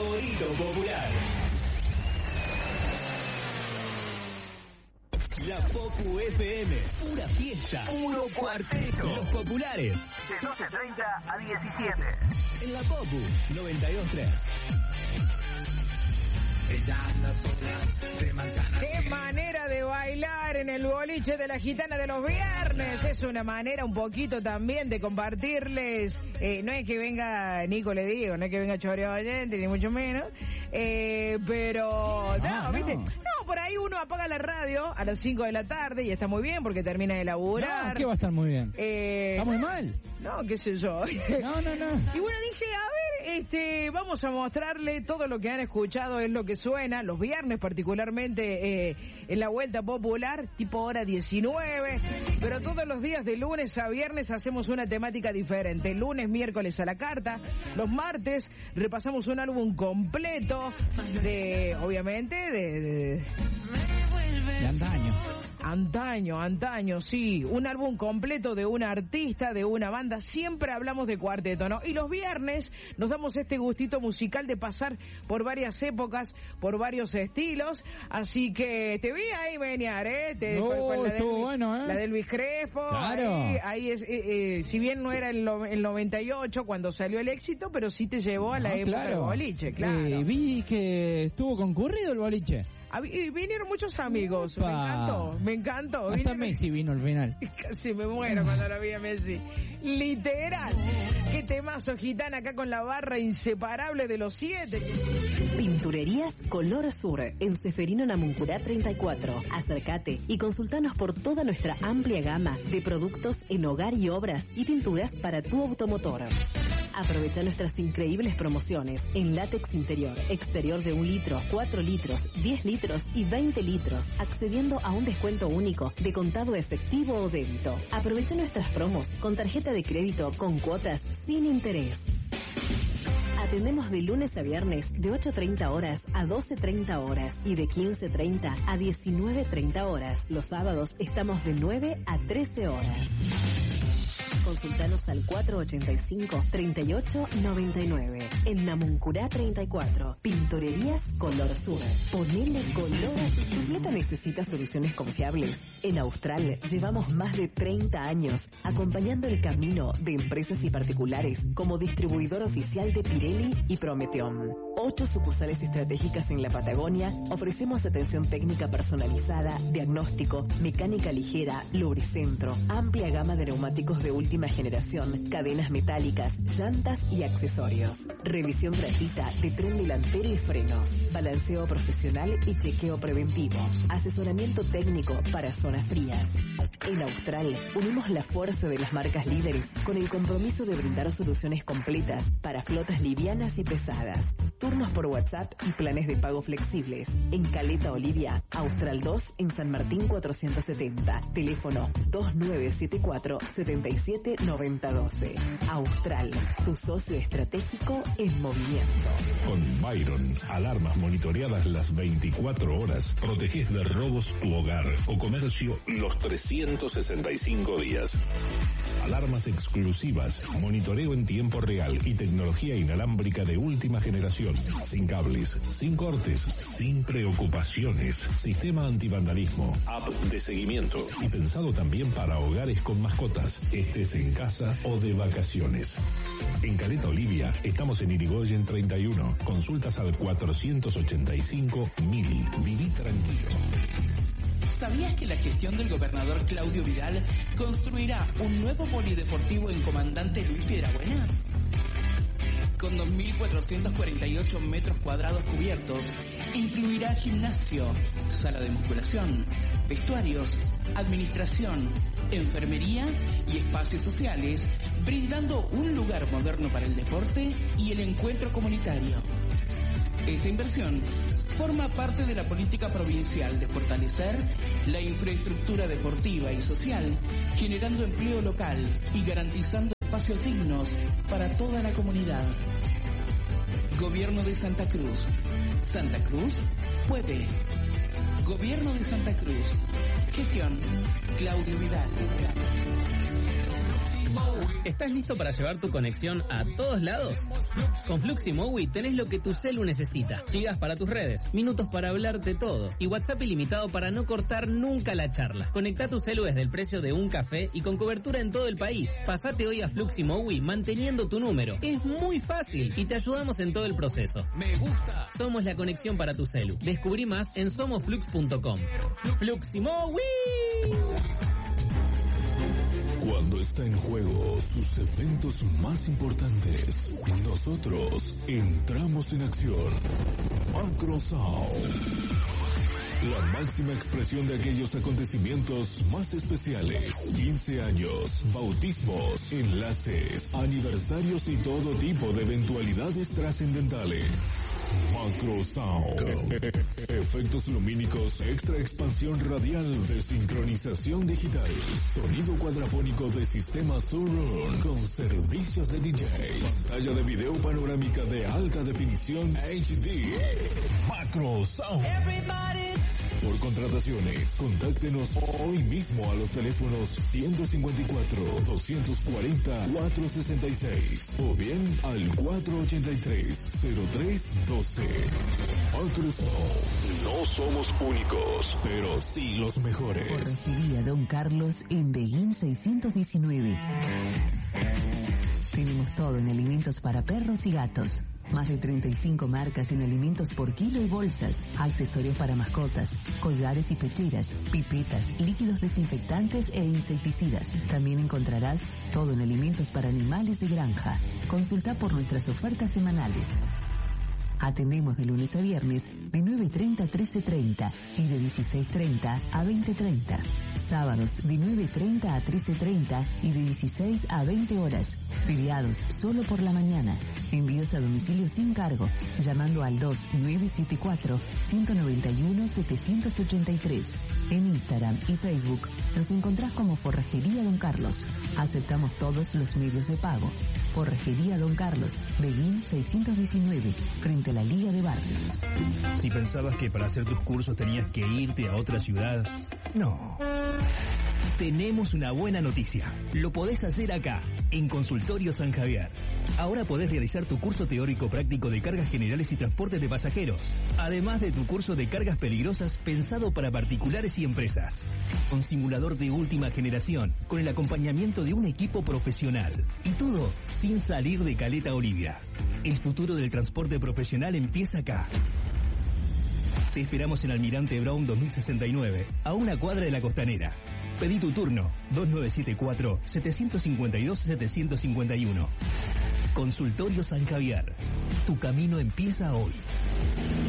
favorito popular. La Popu FM, pura fiesta, puro cuarteto. Los populares, de 12:30 a 17. En la Popu 92.3. Qué manera de bailar en el boliche de la gitana de los viernes. Es una manera un poquito también de compartirles. No es que venga Nico, le digo, no es que venga Choreo Oyente, ni mucho menos. Pero, no, ¿viste? No, por ahí uno apaga la radio a las 5 de la tarde y está muy bien porque termina de laburar. No, ¿qué va a estar muy bien? ¿Está muy mal? No, qué sé yo. No. Y bueno, dije, a ver, vamos a mostrarle todo lo que han escuchado, es lo que suena los viernes, particularmente en la Vuelta Popular, tipo hora 19, pero todos los días de lunes a viernes hacemos una temática diferente. Lunes, miércoles a la carta, los martes repasamos un álbum completo obviamente, de antaño, sí, un álbum completo de un artista, de una banda, siempre hablamos de cuarteto, ¿no? Y los viernes nos damos este gustito musical de pasar por varias épocas, por varios estilos, así que te vi ahí menear, estuvo bueno, La de Luis Crespo, claro. Ahí es, si bien no era el 98 cuando salió el éxito, pero sí te llevó a la época del boliche, claro. Vi que estuvo concurrido el boliche. Y vinieron muchos amigos, me encantó. Hasta Messi vino al final. Casi me muero cuando lo vi a Messi. Literal. Qué temazo, gitana, acá con la barra inseparable de los 7. Pinturerías Color Sur, en Ceferino Namuncurá 34. Acércate y consultanos por toda nuestra amplia gama de productos en hogar y obras y pinturas para tu automotor. Aprovecha nuestras increíbles promociones en látex interior, exterior de 1 litro, 4 litros, 10 litros y 20 litros, accediendo a un descuento único de contado efectivo o débito. Aprovecha nuestras promos con tarjeta de crédito con cuotas sin interés. Atendemos de lunes a viernes de 8:30 horas a 12:30 horas y de 15:30 a 19:30 horas. Los sábados estamos de 9 a 13 horas. Consultanos al 485-3899. En Namuncurá 34. Pinturerías Color Sur. Ponele color. ¿Tu flota necesita soluciones confiables? En Austral llevamos más de 30 años acompañando el camino de empresas y particulares como distribuidor oficial de Pirelli y Prometeon. 8 sucursales estratégicas en la Patagonia. Ofrecemos atención técnica personalizada, diagnóstico, mecánica ligera, lubricentro, amplia gama de neumáticos de última generación, cadenas metálicas, llantas y accesorios. Revisión gratuita de tren delantero y frenos. Balanceo profesional y chequeo preventivo. Asesoramiento técnico para zonas frías. En Austral unimos la fuerza de las marcas líderes con el compromiso de brindar soluciones completas para flotas livianas y pesadas. Turnos por WhatsApp y planes de pago flexibles. En Caleta Olivia, Austral 2 en San Martín 470. Teléfono 2974-779012. Austral, tu socio estratégico en movimiento. Con Byron, alarmas monitoreadas las 24 horas. Protegés de robos tu hogar o comercio los 365 días. Alarmas exclusivas, monitoreo en tiempo real y tecnología inalámbrica de última generación. Sin cables, sin cortes, sin preocupaciones. Sistema antivandalismo, app de seguimiento y pensado también para hogares con mascotas, estés en casa o de vacaciones. En Caleta Olivia estamos en Irigoyen 31. Consultas al 485.000. Viví tranquilo. ¿Sabías que la gestión del gobernador Claudio Vidal construirá un nuevo polideportivo en Comandante Luis Piedrabuena? Con 2.448 metros cuadrados cubiertos, incluirá gimnasio, sala de musculación, vestuarios, administración, enfermería y espacios sociales, brindando un lugar moderno para el deporte y el encuentro comunitario. Esta inversión forma parte de la política provincial de fortalecer la infraestructura deportiva y social, generando empleo local y garantizando espacios dignos para toda la comunidad. Gobierno de Santa Cruz. Santa Cruz puede. Gobierno de Santa Cruz. Gestión Claudio Vidal. ¿Estás listo para llevar tu conexión a todos lados? Con Fluximowi tenés lo que tu celu necesita. Gigas para tus redes, minutos para hablar de todo y WhatsApp ilimitado para no cortar nunca la charla. Conecta tu celu desde el precio de un café y con cobertura en todo el país. Pasate hoy a Fluximowi manteniendo tu número. Es muy fácil y te ayudamos en todo el proceso. Me gusta. Somos la conexión para tu celu. Descubrí más en somosflux.com. Fluximowi. Cuando está en juego sus eventos más importantes, nosotros entramos en acción. Macrosound. La máxima expresión de aquellos acontecimientos más especiales. 15 años, bautismos, enlaces, aniversarios y todo tipo de eventualidades trascendentales. Macrosound. Efectos lumínicos, extra expansión radial de sincronización digital. Sonido cuadrafónico de sistema Surround con servicios de DJ. Pantalla de video panorámica de alta definición HD. Macrosound. Por contrataciones, contáctenos hoy mismo a los teléfonos 154-240-466 o bien al 483-0312. Microsoft. No somos únicos, pero sí los mejores. Forrajería Don Carlos en Beguín 619. Tenemos todo en alimentos para perros y gatos. Más de 35 marcas en alimentos por kilo y bolsas, accesorios para mascotas, collares y pecheras, pipetas, líquidos desinfectantes e insecticidas. También encontrarás todo en alimentos para animales de granja. Consulta por nuestras ofertas semanales. Atendemos de lunes a viernes de 9:30 a 13:30 y de 16:30 a 20:30. Sábados de 9:30 a 13:30 y de 16 a 20 horas. Feriados solo por la mañana. Envíos a domicilio sin cargo, llamando al 2974-191-783. En Instagram y Facebook nos encontrás como Forrajería Don Carlos. Aceptamos todos los medios de pago. Forrajería Don Carlos, Beguín 619, frente a la Liga de Barrios. Si pensabas que para hacer tus cursos tenías que irte a otra ciudad, no. Tenemos una buena noticia. Lo podés hacer acá, en Consultorio San Javier. Ahora podés realizar tu curso teórico práctico de cargas generales y transporte de pasajeros, además de tu curso de cargas peligrosas pensado para particulares y empresas. Un simulador de última generación, con el acompañamiento de un equipo profesional. Y todo sin salir de Caleta Olivia. El futuro del transporte profesional empieza acá. Te esperamos en Almirante Brown 2069, a una cuadra de la Costanera. Pedí tu turno, 2974-752-751. Consultorio San Javier. Tu camino empieza hoy.